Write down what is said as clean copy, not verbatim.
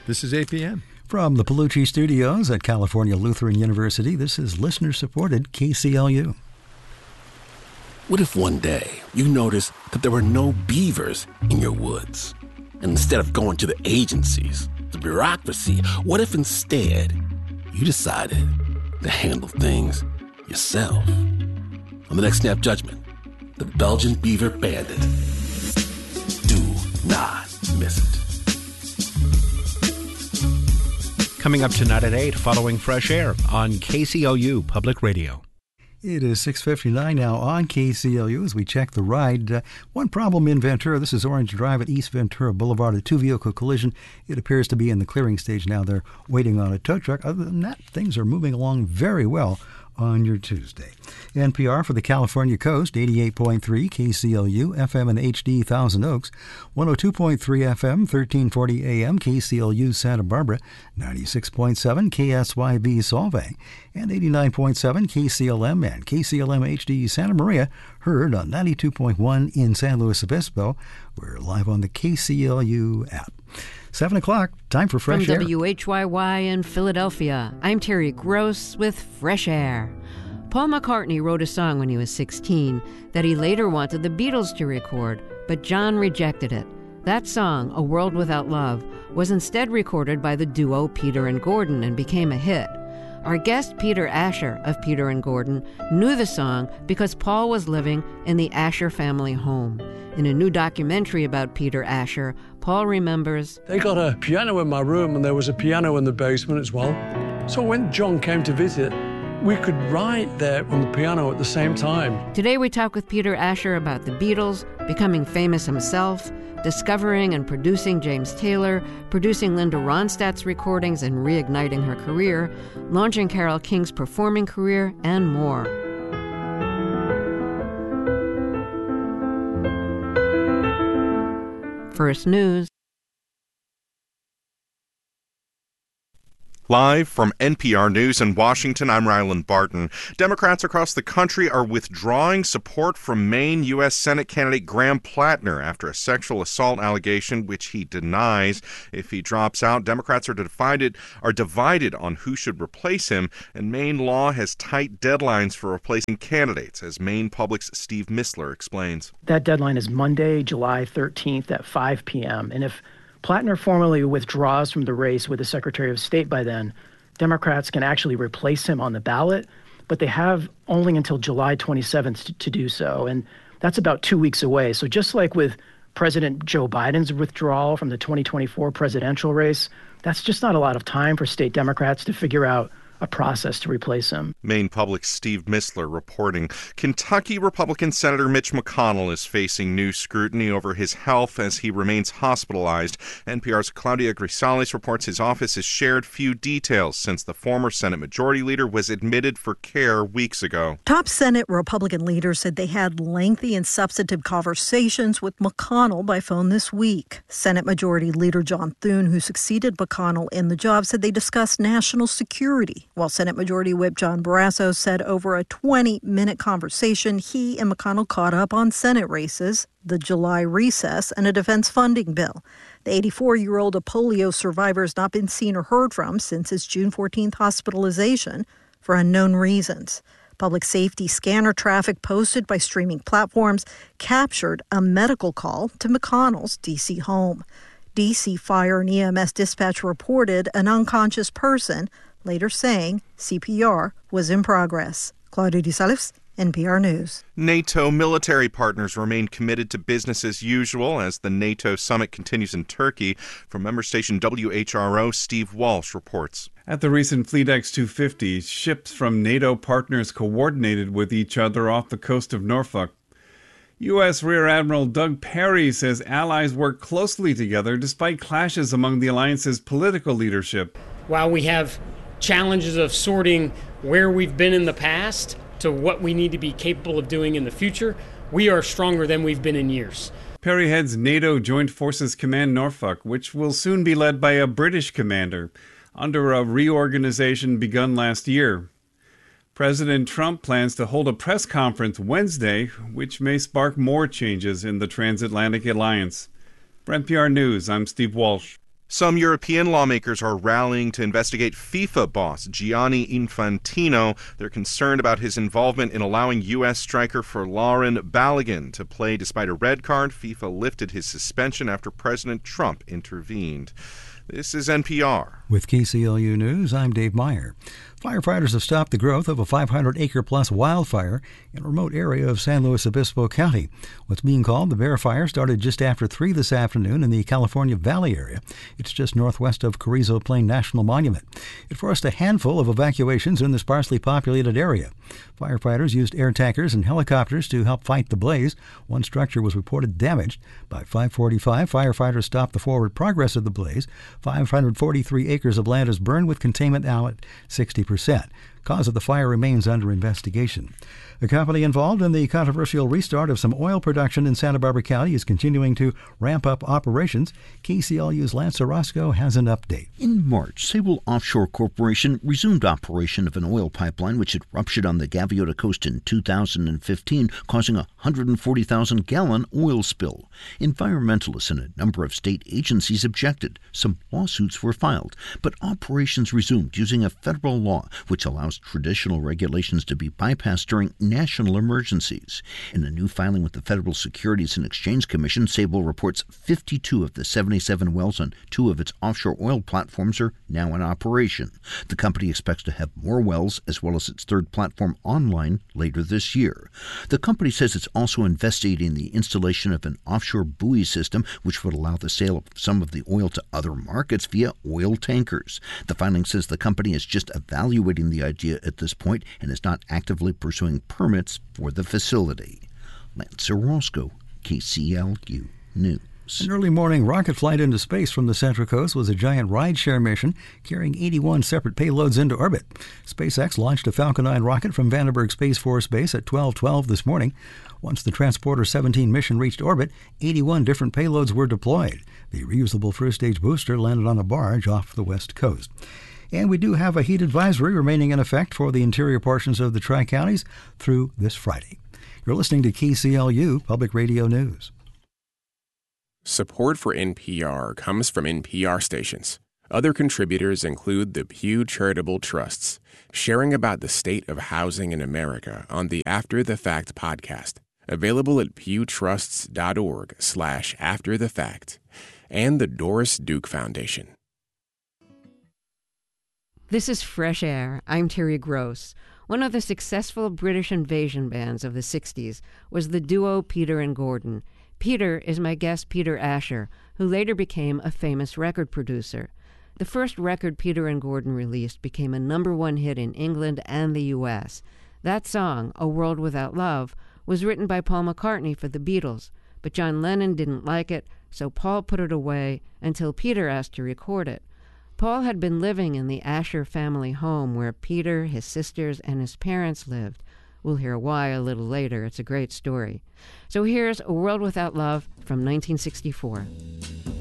This is APM. From the Palucci Studios at California Lutheran University, this is listener-supported KCLU. What if one day you noticed that there were no beavers in your woods? And instead of going to the agencies, the bureaucracy, what if instead you decided to handle things yourself? On the next Snap Judgment, the Belgian Beaver Bandit. Do not miss it. Coming up tonight at 8, following Fresh Air on KCLU Public Radio. It is 6:59 now on KCLU as we check the ride. One problem in Ventura. This is Orange Drive at East Ventura Boulevard. A two-vehicle collision. It appears to be in the clearing stage now. They're waiting on a tow truck. Other than that, things are moving along very well on your Tuesday. NPR for the California Coast, 88.3 KCLU, FM and HD Thousand Oaks, 102.3 FM, 1340 AM, KCLU Santa Barbara, 96.7 KSYB Solvay, and 89.7 KCLM and KCLM HD Santa Maria, heard on 92.1 in San Luis Obispo. We're live on the KCLU app. 7 o'clock, time for Fresh Air. From WHYY in Philadelphia, I'm Terry Gross with Fresh Air. Paul McCartney wrote a song when he was 16 that he later wanted the Beatles to record, but John rejected it. That song, A World Without Love, was instead recorded by the duo Peter and Gordon and became a hit. Our guest, Peter Asher of Peter and Gordon, knew the song because Paul was living in the Asher family home. In a new documentary about Peter Asher, Paul remembers, they got a piano in my room and there was a piano in the basement as well. So when John came to visit, we could write there on the piano at the same time. Today we talk with Peter Asher about the Beatles, becoming famous himself, discovering and producing James Taylor, producing Linda Ronstadt's recordings and reigniting her career, launching Carole King's performing career, and more. First News. Live from NPR News in Washington, I'm Ryland Barton. Democrats across the country are withdrawing support from Maine U.S. Senate candidate Graham Plattner after a sexual assault allegation which he denies. If he drops out, Democrats are divided on who should replace him, and Maine law has tight deadlines for replacing candidates, as Maine Public's Steve Mistler explains. That deadline is Monday, July 13th at 5 p.m., and if Plattner formally withdraws from the race with the Secretary of State by then, Democrats can actually replace him on the ballot, but they have only until July 27th to do so, and that's about 2 weeks away. So just like with President Joe Biden's withdrawal from the 2024 presidential race, that's just not a lot of time for state Democrats to figure out a process to replace him. Maine Public's Steve Mistler reporting. Kentucky Republican Senator Mitch McConnell is facing new scrutiny over his health as he remains hospitalized. NPR's Claudia Grisales reports his office has shared few details since the former Senate Majority Leader was admitted for care weeks ago. Top Senate Republican leaders said they had lengthy and substantive conversations with McConnell by phone this week. Senate Majority Leader John Thune, who succeeded McConnell in the job, said they discussed national security, while Senate Majority Whip John Barrasso said over a 20-minute conversation, he and McConnell caught up on Senate races, the July recess, and a defense funding bill. The 84-year-old, a polio survivor, has not been seen or heard from since his June 14th hospitalization for unknown reasons. Public safety scanner traffic posted by streaming platforms captured a medical call to McConnell's D.C. home. D.C. Fire and EMS dispatch reported an unconscious person, later saying CPR was in progress. Claudia Grisales, NPR News. NATO military partners remain committed to business as usual as the NATO summit continues in Turkey. From member station WHRO, Steve Walsh reports. At the recent FleetX 250, ships from NATO partners coordinated with each other off the coast of Norfolk. U.S. Rear Admiral Doug Perry says allies work closely together despite clashes among the alliance's political leadership. While we have challenges of sorting where we've been in the past to what we need to be capable of doing in the future, we are stronger than we've been in years. Perry heads NATO Joint Forces Command Norfolk, which will soon be led by a British commander, under a reorganization begun last year. President Trump plans to hold a press conference Wednesday, which may spark more changes in the transatlantic alliance. For NPR News, I'm Steve Walsh. Some European lawmakers are rallying to investigate FIFA boss Gianni Infantino. They're concerned about his involvement in allowing U.S. striker Folarin Balogun to play despite a red card. FIFA lifted his suspension after President Trump intervened. This is NPR. With KCLU News, I'm Dave Meyer. Firefighters have stopped the growth of a 500-acre-plus wildfire in a remote area of San Luis Obispo County. What's being called the Bear Fire started just after 3 this afternoon in the California Valley area. It's just northwest of Carrizo Plain National Monument. It forced a handful of evacuations in the sparsely populated area. Firefighters used air tankers and helicopters to help fight the blaze. One structure was reported damaged. By 5:45, firefighters stopped the forward progress of the blaze. 543 acres of land is burned with containment now at 60%. Cause of the fire remains under investigation. The company involved in the controversial restart of some oil production in Santa Barbara County is continuing to ramp up operations. KCLU's Lance Orozco has an update. In March, Sable Offshore Corporation resumed operation of an oil pipeline which had ruptured on the Gaviota Coast in 2015, causing a 140,000-gallon oil spill. Environmentalists and a number of state agencies objected. Some lawsuits were filed, but operations resumed using a federal law which allows traditional regulations to be bypassed during national emergencies. In a new filing with the Federal Securities and Exchange Commission, Sable reports 52 of the 77 wells on 2 of its offshore oil platforms are now in operation. The company expects to have more wells as well as its third platform online later this year. The company says it's also investigating the installation of an offshore buoy system which would allow the sale of some of the oil to other markets via oil tankers. The filing says the company is just evaluating the idea at this point and is not actively pursuing permits for the facility. Lance Orozco, KCLU News. An early morning rocket flight into space from the Central Coast was a giant rideshare mission carrying 81 separate payloads into orbit. SpaceX launched a Falcon 9 rocket from Vandenberg Space Force Base at 12:12 this morning. Once the Transporter 17 mission reached orbit, 81 different payloads were deployed. The reusable first-stage booster landed on a barge off the west coast. And we do have a heat advisory remaining in effect for the interior portions of the Tri-Counties through this Friday. You're listening to KCLU Public Radio News. Support for NPR comes from NPR stations. Other contributors include the Pew Charitable Trusts, sharing about the state of housing in America on the After the Fact podcast, available at pewtrusts.org/afterthefact, and the Doris Duke Foundation. This is Fresh Air. I'm Terry Gross. One of the successful British invasion bands of the 60s was the duo Peter and Gordon. Peter is my guest Peter Asher, who later became a famous record producer. The first record Peter and Gordon released became a #1 hit in England and the U.S. That song, A World Without Love, was written by Paul McCartney for the Beatles, but John Lennon didn't like it, so Paul put it away until Peter asked to record it. Paul had been living in the Asher family home where Peter, his sisters, and his parents lived. We'll hear why a little later. It's a great story. So here's A World Without Love from 1964.